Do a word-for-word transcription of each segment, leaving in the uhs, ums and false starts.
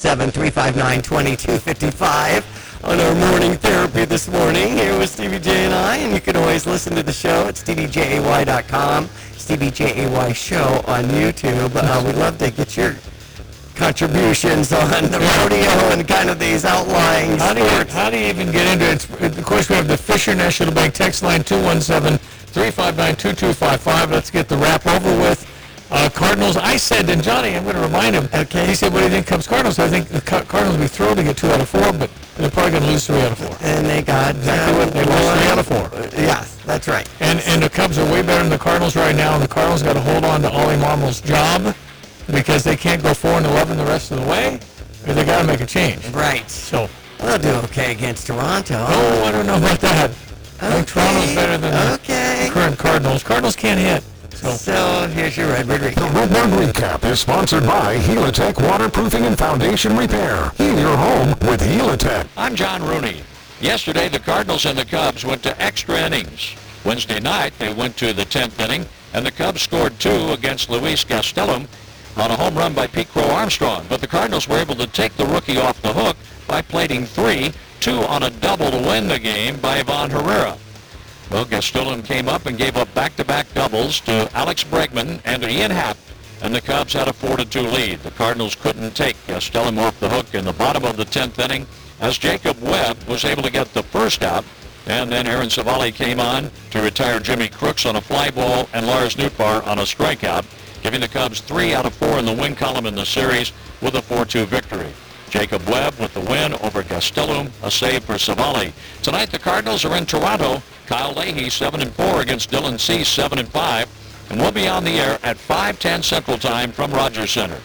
seven, three five nine, two two five five. On our morning therapy this morning here with Stevie J and I, and you can always listen to the show at stevie jay dot com, Stevie J A Y Show on YouTube. Uh, we'd love to get your contributions on the rodeo and kind of these outlying how do, you, sports. how do you even get into it? Of course, we have the Fisher National Bank text line two one seven, three five nine, two two five five. Let's get the wrap over with. Uh, Cardinals, I said, and Johnny, I'm going to remind him. Okay. He said, what do you think Cubs Cardinals? I think the Cardinals will be thrilled to get two out of four, but they're probably going to lose three out of four. And they got Exactly what they lost three out of four. Yes, that's right. And and the Cubs are way better than the Cardinals right now, and the Cardinals got to hold on to Ollie Marmol's job because they can't go four and eleven the rest of the way, or they got to make a change. Right. So, They'll do okay against Toronto. oh, I don't know about that. I think Toronto's better than Okay. the current Cardinals. Cardinals can't hit. So, So here's your Redbird The recap. Redbird Recap is sponsored by Helitech Waterproofing and Foundation Repair. Heal your home with Helitech. I'm John Rooney. Yesterday, the Cardinals and the Cubs went to extra innings. Wednesday night, they went to the tenth inning, and the Cubs scored two against Luis Gastelum on a home run by Pete Crow Armstrong. But the Cardinals were able to take the rookie off the hook by plating three, two on a double to win the game by Ivan Herrera. Well, Gastelum came up and gave up back-to-back doubles to Alex Bregman and to Ian Happ, and the Cubs had a four to two lead. The Cardinals couldn't take Gastelum off the hook in the bottom of the tenth inning as Jacob Webb was able to get the first out, and then Aaron Savali came on to retire Jimmy Crooks on a fly ball and Lars Nootbaar on a strikeout, giving the Cubs three out of four in the win column in the series with a four two victory. Jacob Webb with the win over Gastelum, a save for Savali. Tonight the Cardinals are in Toronto. Kyle Leahy seven and four against Dylan Cease seven and five, and we'll be on the air at five ten Central Time from Rogers Center.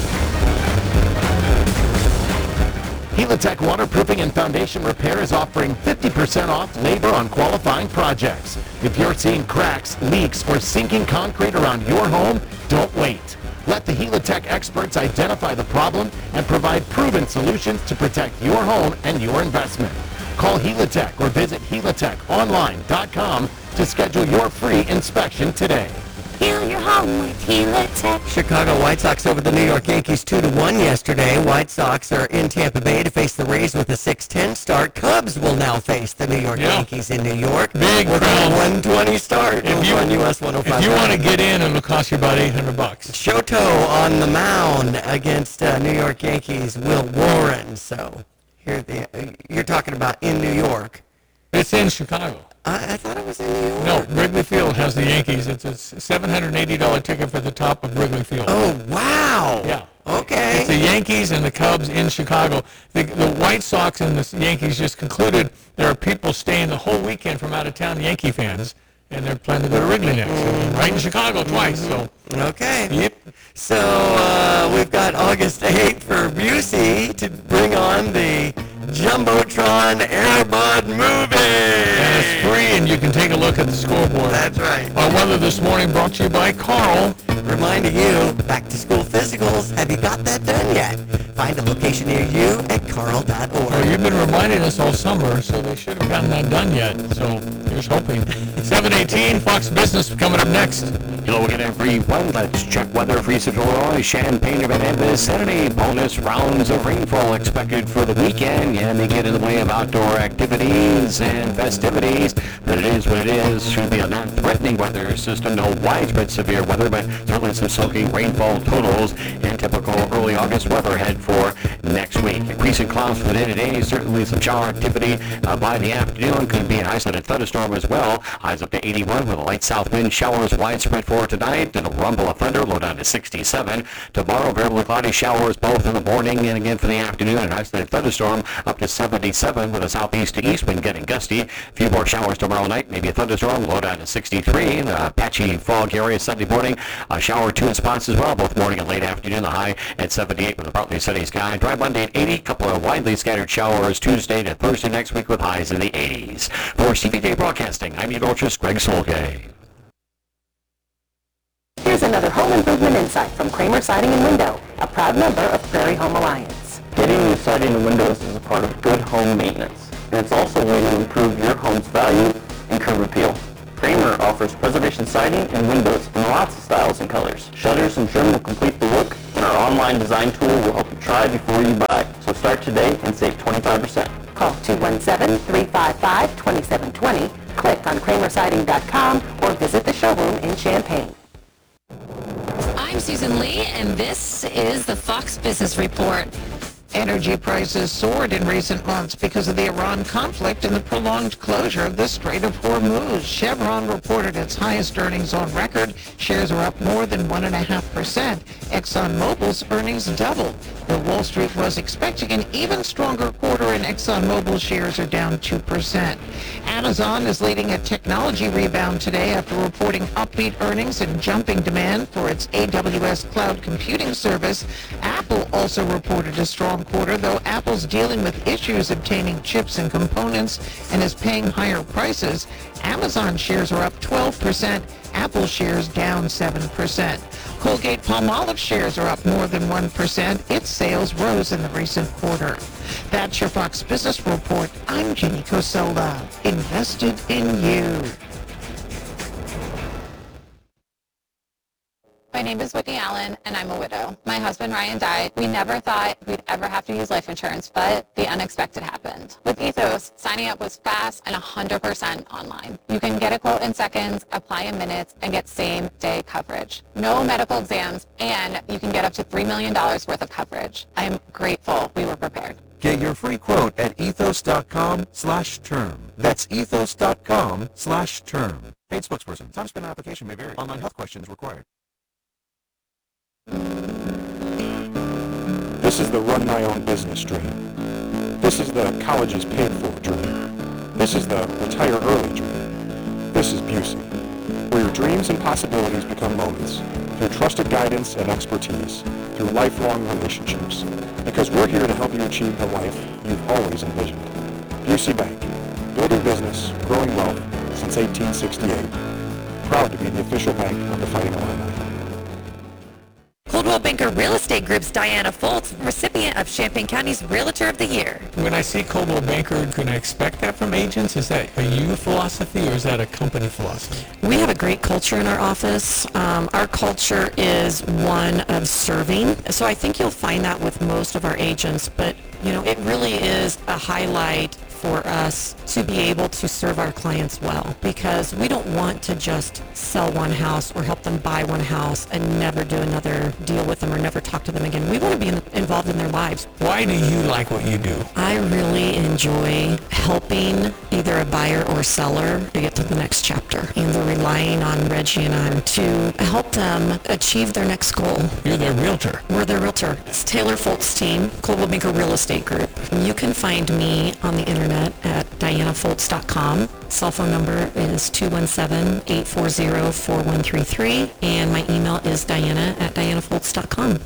Helitech Waterproofing and Foundation Repair is offering fifty percent off labor on qualifying projects. If you're seeing cracks, leaks, or sinking concrete around your home, don't wait. Let the Helitech experts identify the problem and provide proven solutions to protect your home and your investment. Call Helitech or visit helitech online dot com to schedule your free inspection today. Heal your home with Helitech. Chicago White Sox over the New York Yankees two to one yesterday. White Sox are in Tampa Bay to face the Rays with a six ten start. Cubs will now face the New York Yeah. Yankees in New York Big with crowd. a one twenty start If over you- on U S one oh five. if you want to get in, it'll cost you about eight hundred bucks. Shoto on the mound against uh, New York Yankees, Will Warren. So here the, uh, you're talking about in New York. It's in Chicago. I, I thought it was in New York. No, Wrigley Field has the Yankees. It's a seven hundred eighty dollars ticket for the top of Wrigley Field. Oh, wow. Yeah. Okay. It's the Yankees and the Cubs in Chicago. The, the White Sox and the Yankees just concluded there are people staying the whole weekend from out of town, Yankee fans, and they're planning to go to Wrigley next. So, right in Chicago twice. So, Okay. yep. So uh, we've got August eighth for Busey to bring on the Jumbotron Airbud movie. And it's free, and you can take a look at the scoreboard. That's right. Our weather this morning brought to you by Carl. Reminding you, back to school physicals, have you got that done yet? Find a location near you at carl dot org. Well, you've been reminding us all summer, so they should have gotten that done yet. So here's hoping. seven eighteen, Fox Business coming up next. Hello again, everyone. Let's check weather for East Illinois. Champaign event and vicinity. Bonus rounds of rainfall expected for the weekend. Yeah, may get in the way of outdoor activities and festivities, but it is what it is. Should be a non-threatening weather system. No widespread severe weather, but certainly some soaking rainfall totals and typical early August weather ahead for next week. Increasing clouds for the day today. Certainly some shower activity uh, by the afternoon. Could be an isolated thunderstorm as well. Highs up to eighty-one with a light south wind. Showers widespread for tonight, and a rumble of thunder, low down to sixty-seven. Tomorrow, variable cloudy showers both in the morning and again for the afternoon. An isolated thunderstorm up to seventy-seven with a southeast to east wind getting gusty. A few more showers tomorrow night, maybe a thunderstorm, low down to sixty-three. Uh, patchy fog area Sunday morning. A shower or two in spots as well, both morning and late afternoon. The high at seventy-eight with a partly sunny sky. Dry Monday at eighty. Couple of widely scattered showers Tuesday to Thursday next week with highs in the eighties. For C V J Broadcasting, I'm meteorologist Greg Solgay. Here's another home improvement insight from Kramer Siding and Window, a proud member of Prairie Home Alliance. Getting new siding and windows is a part of good home maintenance, and it's also a way to improve your home's value and curb appeal. Kramer offers preservation siding and windows in lots of styles and colors. Shutters and trim will complete the look, and our online design tool will help you try before you buy. So start today and save twenty-five percent. Call two one seven, three five five, two seven two zero, click on kramer siding dot com, or visit the showroom in Champaign. I'm Susan Lee, and this is the Fox Business Report. Energy prices soared in recent months because of the Iran conflict and the prolonged closure of the Strait of Hormuz. Chevron reported its highest earnings on record. Shares are up more than one point five percent. ExxonMobil's earnings doubled. Though Wall Street was expecting an even stronger quarter, and ExxonMobil shares are down two percent. Amazon is leading a technology rebound today after reporting upbeat earnings and jumping demand for its A W S cloud computing service. Apple also reported a strong quarter, though Apple's dealing with issues obtaining chips and components and is paying higher prices. Amazon shares are up twelve percent. Apple shares down seven percent. Colgate-Palmolive shares are up more than one percent. Its sales rose in the recent quarter. That's your Fox Business Report. I'm Jenny Cosola. Invested in you. My name is Whitney Allen, and I'm a widow. My husband, Ryan, died. We never thought we'd ever have to use life insurance, but the unexpected happened. With Ethos, signing up was fast and one hundred percent online. You can get a quote in seconds, apply in minutes, and get same-day coverage. No medical exams, and you can get up to three million dollars worth of coverage. I'm grateful we were prepared. Get your free quote at ethos.com slash term. That's ethos.com slash term. Paid spokesperson. Time spent on application may vary. Online health questions required. This is the run my own business dream. This is the colleges paid for dream. This is the retire early dream. This is Busey, where your dreams and possibilities become moments through trusted guidance and expertise, through lifelong relationships. Because we're here to help you achieve the life you've always envisioned. Busey Bank, building business, growing wealth since eighteen sixty-eight. Proud to be the official bank of the Fighting Illini. Coldwell Banker Real Estate Group's Diana Foltz, recipient of Champaign County's Realtor of the Year. When I see Coldwell Banker, can I expect that from agents? Is that a you philosophy or is that a company philosophy? We have a great culture in our office. Um, our culture is one of serving. So I think you'll find that with most of our agents, but you know, it really is a highlight for us to be able to serve our clients well, because we don't want to just sell one house or help them buy one house and never do another deal with them or never talk to them again. We want to be in, involved in their lives. Why do you like what you do? I really enjoy helping either a buyer or seller to get to the next chapter, and they're relying on Reggie and I to help them achieve their next goal. You're their realtor. We're their realtor. It's Taylor Foltz team, Coldwell Banker Real Estate Group. You can find me on the internet at diana foltz dot com. Cell phone number is two one seven, eight four zero, four one three three, and my email is diana at diana foltz dot com.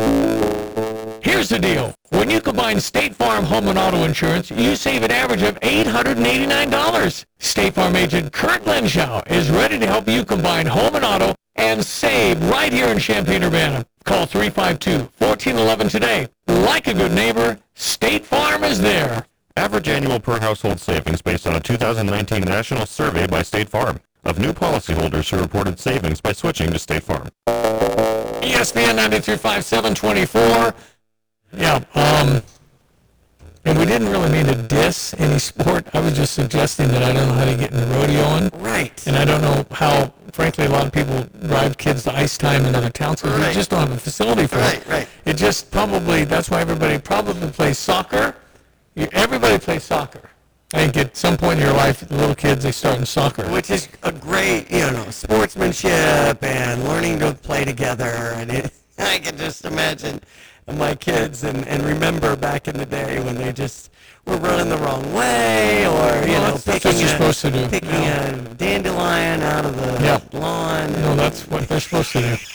Here's the deal. When you combine State Farm home and auto insurance, you save an average of eight hundred eighty-nine dollars. State Farm agent Kurt Lenschow is ready to help you combine home and auto and save right here in Champaign-Urbana. Call three five two, one four one one today. Like a good neighbor, State Farm is there. Average annual per household savings based on a two thousand nineteen national survey by State Farm of new policyholders who reported savings by switching to State Farm. E S P N ninety-three point five, seven twenty-four. Yeah, um, and we didn't really mean to diss any sport. I was just suggesting that I don't know how to get in rodeoing. Right. And I don't know how, frankly, a lot of people drive kids to ice time in other towns because Right. we just don't have a facility for Right, it. right. It just probably, that's why everybody probably plays soccer. You, everybody plays soccer. I think at some point in your life, the little kids, they start in soccer. Which is a great, you know, sportsmanship and learning to play together. And it, I can just imagine my kids and, and remember back in the day when they just were running the wrong way, or, you Well, know, that's- that's picking, what you're a, supposed to do. picking Yeah. a dandelion out of the Yeah. lawn. No, that's what they're supposed to do.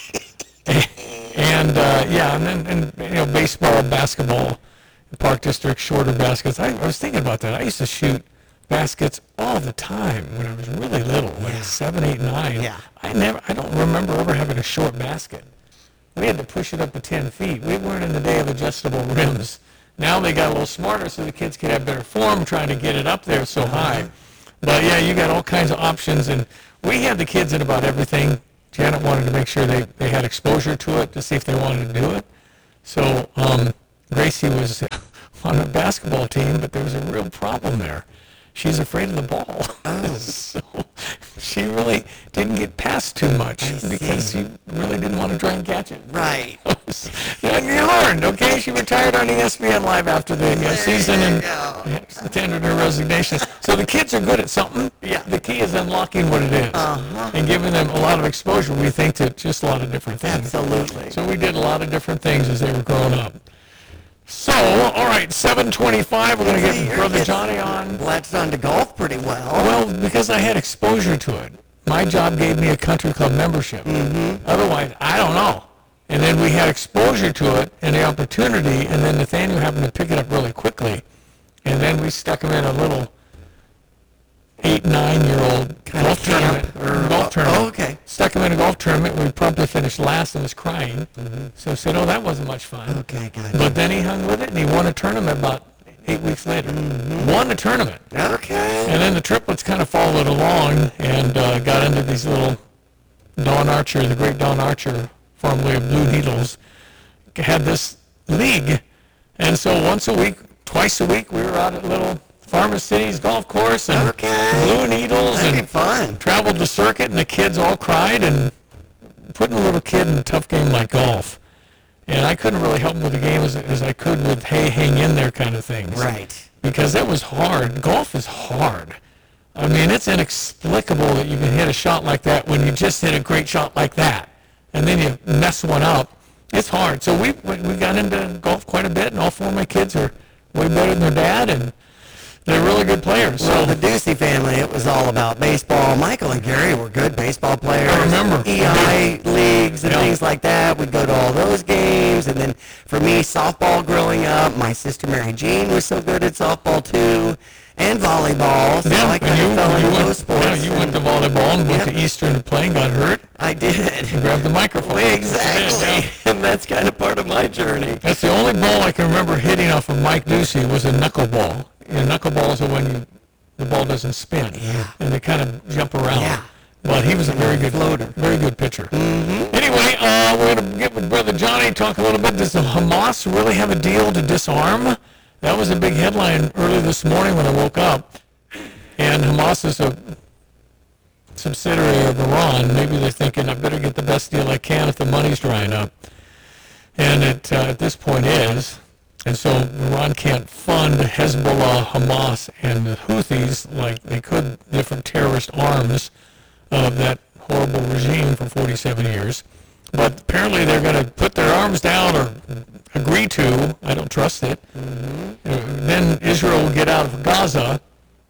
And, uh, yeah, and then, and, you know, baseball, basketball, Park District, shorter baskets. I, I was thinking about that. I used to shoot baskets all the time when I was really little, like Yeah. seven, eight, nine. Yeah. I never, I don't remember ever having a short basket. We had to push it up to ten feet. We weren't in the day of adjustable rims. Now they got a little smarter so the kids could have better form trying to get it up there so high. But yeah, you got all kinds of options, and we had the kids in about everything. Janet wanted to make sure they, they had exposure to it to see if they wanted to do it. So um, Gracie was on a basketball team, but there was a real problem there. She's afraid of the ball. Oh. So she really didn't get past too much because she really didn't want to try and catch it. Right. And you learned, okay? She retired on E S P N Live after the uh, season and tendered her resignation. So the kids are good at something. Yeah. The key is unlocking what it is uh-huh. and giving them a lot of exposure, we think, to just a lot of different things. Absolutely. So we did a lot of different things as they were growing up. So, all right, seven twenty-five, we're going to get Brother Johnny on. Latched on to golf pretty well. Well, because I had exposure to it. My job gave me a country club membership. Mm-hmm. Otherwise, I don't know. And then we had exposure to it and the opportunity, and then Nathaniel happened to pick it up really quickly. And then we stuck him in a little eight, nine-year-old golf tournament. Or golf tournament. Oh, okay. Stuck him in a golf tournament. We promptly finished last and was crying. Mm-hmm. So I said, oh, that wasn't much fun. Okay, gotcha. But then he hung with it, and he won a tournament about eight weeks later. Mm-hmm. Won a tournament. Okay. And then the triplets kind of followed along and uh, got into these little Don Archer, the great Don Archer, formerly of Blue Needles, had this league. And so once a week, twice a week, we were out at little Farmer City's golf course and okay. Blue Needles. That'd and be fun. Traveled the circuit, and the kids all cried, and putting a little kid in a tough game like golf. And I couldn't really help him with the game as, as I could with, hey, hang in there kind of things. Right. Because that was hard. Golf is hard. I mean, it's inexplicable that you can hit a shot like that when you just hit a great shot like that. And then you mess one up. It's hard. So we we got into golf quite a bit, and all four of my kids are way better than their dad, and they're really good players. Well, So the Ducey family, it was all about baseball. Michael and Gary were good baseball players. I remember. E I leagues and Yeah. things like that. We'd go to all those games. And then for me, softball growing up, my sister Mary Jean was so good at softball too, and volleyball. So yeah, I and kind you, of fell you into went, those sports. yeah, you went to volleyball and went Yep. to Eastern to play and got hurt. I did. You grabbed the microphone. Exactly. And that's kind of part of my journey. That's the only ball I can remember hitting off of Mike Ducey was a knuckleball. And knuckleballs are when you, the ball doesn't spin. Yeah. And they kind of jump around. Yeah. But he was a very good floater. Very good pitcher. Mm-hmm. Anyway, uh, we're going to get with Brother Johnny, talk a little bit. Does the Hamas really have a deal to disarm? That was a big headline early this morning when I woke up. And Hamas is a subsidiary of Iran. Maybe they're thinking, I better get the best deal I can if the money's drying up. And it, uh, at this point is. And so Iran can't fund Hezbollah, Hamas, and the Houthis like they could different terrorist arms of that horrible regime for forty-seven years. But apparently they're going to put their arms down or agree to. I don't trust it. Mm-hmm. Then Israel will get out of Gaza.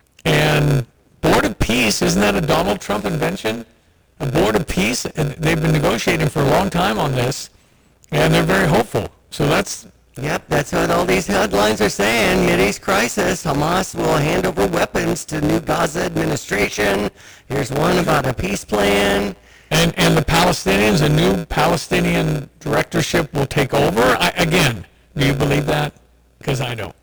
And Board of Peace, isn't that a Donald Trump invention? A Board of Peace, and they've been negotiating for a long time on this, and they're very hopeful. So that's... Yep, that's what all these headlines are saying. Mideast crisis. Hamas will hand over weapons to new Gaza administration. Here's one about a peace plan. And and the Palestinians, a new Palestinian directorship will take over. I, again, do you believe that? Because I don't.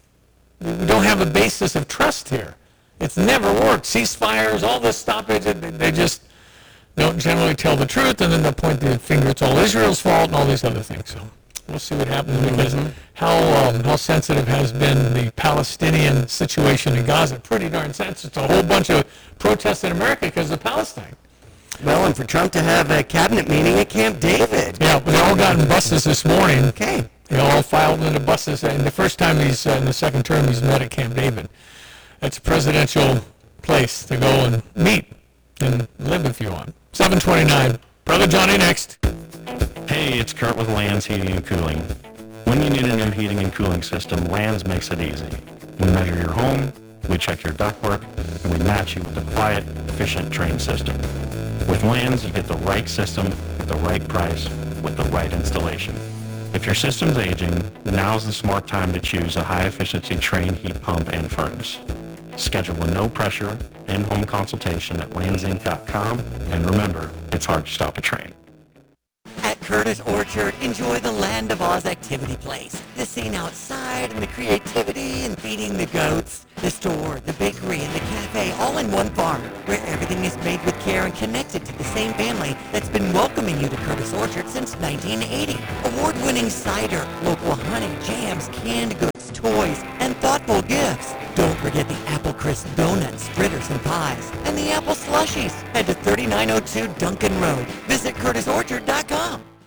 We don't have a basis of trust here. It's never worked. Ceasefires, all this stoppage, they, they just don't generally tell the truth, and then they point the finger, it's all Israel's fault, and all these other things. So we'll see what happens, because how um, how sensitive has been the Palestinian situation in Gaza. Pretty darn sensitive. It's a whole bunch of protests in America because of Palestine. Well, and for Trump to have a cabinet meeting at Camp David. Yeah, but they all got in buses this morning. Okay. They all filed into buses, and the first time he's, uh, in the second term, he's met at Camp David. It's a presidential place to go and meet and live if you want. seven twenty-nine. Brother Johnny next. Hey, it's Kurt with Lands Heating and Cooling. When you need a new heating and cooling system, Lands makes it easy. We measure your home, we check your ductwork, and we match you with a quiet, efficient train system. With Lands, you get the right system at the right price with the right installation. If your system's aging, now's the smart time to choose a high-efficiency Trane heat pump and furnace. Schedule a no-pressure, in-home consultation at lands inc dot com, and remember, it's hard to stop a train. At Curtis Orchard, enjoy the Land of Oz activity place. The scene outside and the creativity and feeding the goats. The store, the bakery, and the cafe all in one farm, where everything is made with care and connected to the same family that's been welcoming you to Curtis Orchard since nineteen eighty. Award-winning cider, local honey, jams, canned goods, toys, and thoughtful gifts. Don't forget the Apple Crisp donuts, fritters, and pies, and the apple slushies. Head to thirty-nine oh two Duncan Road. Visit curtis orchard dot com.